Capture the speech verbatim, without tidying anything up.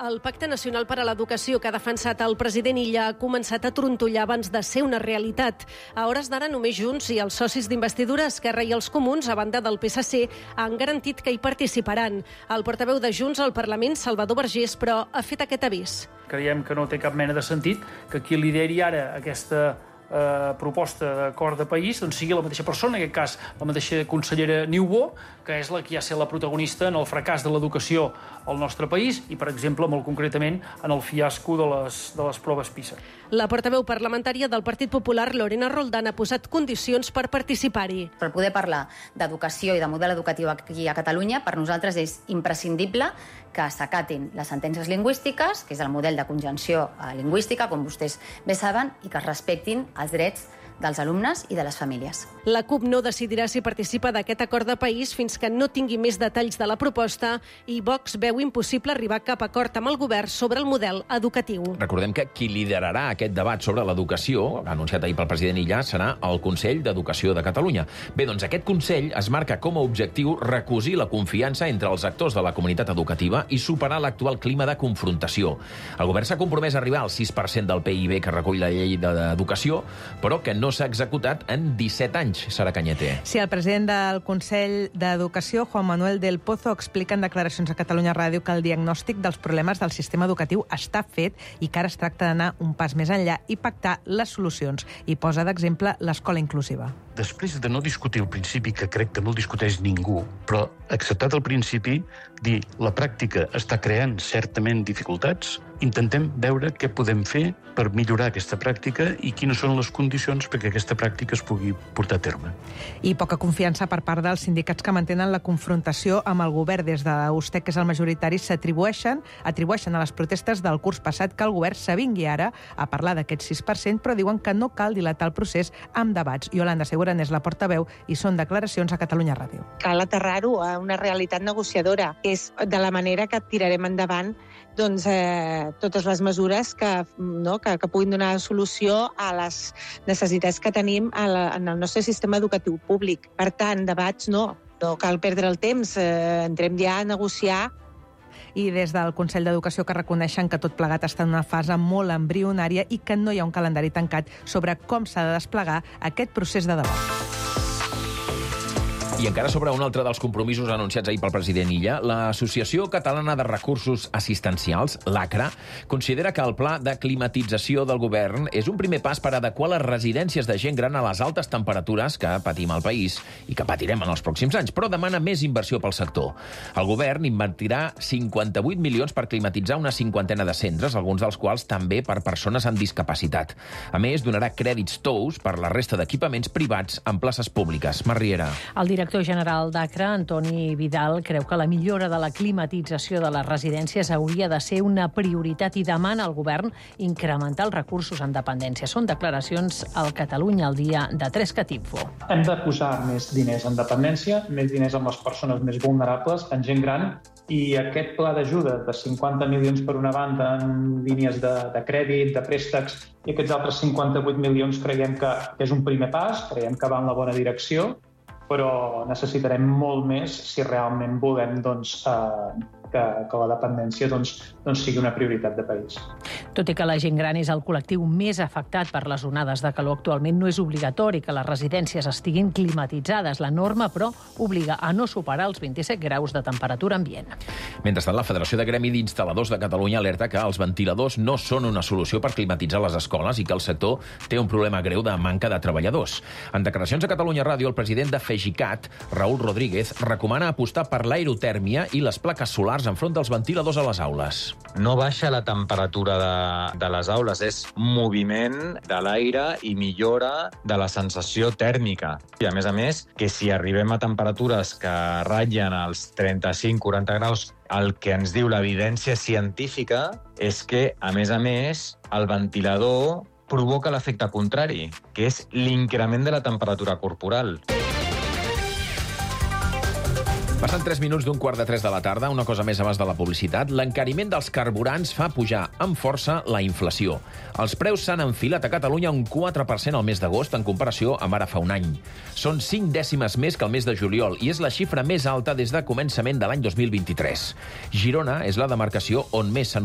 El Pacte Nacional per a l'Educació que ha defensat el president Illa ha començat a trontollar abans de ser una realitat. A hores d'ara només Junts i els socis d'investidura, Esquerra i els Comuns, a banda del P S C, han garantit que hi participaran. El portaveu de Junts al Parlament, Salvador Vergés, però ha fet aquest avís. Creiem que no té cap mena de sentit que qui lideri ara aquesta eh, proposta d'acord de país doncs sigui la mateixa persona, en aquest cas la mateixa consellera Niubó, que és la que ja ha set la protagonista en el fracàs de l'educació al nostre país i, per exemple, molt concretament, en el fiasco de les, de les proves PISA. La portaveu parlamentària del Partit Popular, Lorena Roldán, ha posat condicions per participar-hi. Per poder parlar d'educació i de model educatiu aquí a Catalunya, per nosaltres és imprescindible que s'acatin les sentències lingüístiques, que és el model de conjunció lingüística, com vostès bé saben, i que es respectin els drets dels alumnes i de les famílies. La CUP no decidirà si participa d'aquest acord de país fins que no tingui més detalls de la proposta i Vox veu impossible arribar a cap acord amb el govern sobre el model educatiu. Recordem que qui liderarà aquest debat sobre l'educació, anunciat ahir pel president Illa, serà el Consell d'Educació de Catalunya. Bé, doncs aquest Consell es marca com a objectiu recosir la confiança entre els actors de la comunitat educativa i superar l'actual clima de confrontació. El govern s'ha compromès a arribar al sis per cent del P I B que recull la llei d'educació, però que no no s'ha executat en disset anys, Sara Cañete. Sí, el president del Consell d'Educació, Juan Manuel del Pozo, explica en declaracions a Catalunya Ràdio que el diagnòstic dels problemes del sistema educatiu està fet i que ara es tracta d'anar un pas més enllà i pactar les solucions. I posa d'exemple l'escola inclusiva. Després de no discutir el principi, que crec que no el discuteix ningú, però acceptat el principi, dir la pràctica està creant certament dificultats, intentem veure què podem fer per millorar aquesta pràctica i quines són les condicions perquè aquesta pràctica es pugui portar a terme. I poca confiança per part dels sindicats que mantenen la confrontació amb el govern. Des de USTEC, que és el majoritari, s'atribueixen atribueixen a les protestes del curs passat que el govern s'avingui ara a parlar d'aquest sis per cent, però diuen que no cal dilatar el procés amb debats. Yolanda Seguran és la portaveu i són declaracions a Catalunya Ràdio. Cal aterrar-ho a una realitat negociadora, que és de la manera que tirarem endavant doncs, eh, totes les mesures que, no, que, que puguin donar solució a les necessitats que tenim a la, en el nostre sistema educatiu públic. Per tant, debats no, no cal perdre el temps, eh, entrem ja a negociar. I des del Consell d'Educació que reconeixen que tot plegat està en una fase molt embrionària i que no hi ha un calendari tancat sobre com s'ha de desplegar aquest procés de debat. I encara sobre un altre dels compromisos anunciats ahir pel president Illa, l'Associació Catalana de Recursos Assistencials, l'ACRA, considera que el pla de climatització del govern és un primer pas per adequar les residències de gent gran a les altes temperatures que patim al país i que patirem en els pròxims anys, però demana més inversió pel sector. El govern invertirà cinquanta-vuit milions per climatitzar una cinquantena de centres, alguns dels quals també per persones amb discapacitat. A més, donarà crèdits tous per la resta d'equipaments privats en places públiques. Mar Riera. El director El director general d'ACRA, Antoni Vidal, creu que la millora de la climatització de les residències hauria de ser una prioritat i demana al govern incrementar els recursos en dependència. Són declaracions al Catalunya al dia de Trescatifo. Hem de posar més diners en dependència, més diners amb les persones més vulnerables, en gent gran, i aquest pla d'ajuda de cinquanta milions per una banda en línies de, de crèdit, de préstecs, i aquests altres cinquanta-vuit milions creiem que, que és un primer pas, creiem que va en la bona direcció, però necessitarem molt més si realment volem doncs, eh, que, que la dependència doncs, doncs sigui una prioritat de país. Tot i que la gent gran és el col·lectiu més afectat per les onades de calor, actualment no és obligatori que les residències estiguin climatitzades. La norma, però, obliga a no superar els vint-i-set graus de temperatura ambient. Mentrestant, la Federació de Gremi d'Instal·ladors de Catalunya alerta que els ventiladors no són una solució per climatitzar les escoles i que el sector té un problema greu de manca de treballadors. En declaracions a Catalunya Ràdio, el president de FEGICAT, Raúl Rodríguez, recomana apostar per l'aerotèrmia i les plaques solars enfront dels ventiladors a les aules. No baixa la temperatura de, de les aules, és moviment de l'aire i millora de la sensació tèrmica. I a més a més, que si arribem a temperatures que ratllen els trenta-cinc a quaranta graus, el que ens diu l'evidència científica és que, a més a més, el ventilador provoca l'efecte contrari, que és l'increment de la temperatura corporal. Passen tres minuts d'un quart de tres de la tarda, una cosa més abans de la publicitat. L'encariment dels carburants fa pujar amb força la inflació. Els preus s'han enfilat a Catalunya un quatre per cent al mes d'agost en comparació amb ara fa un any. Són cinc dècimes més que el mes de juliol i és la xifra més alta des de començament de l'any dos mil vint-i-tres. Girona és la demarcació on més s'ha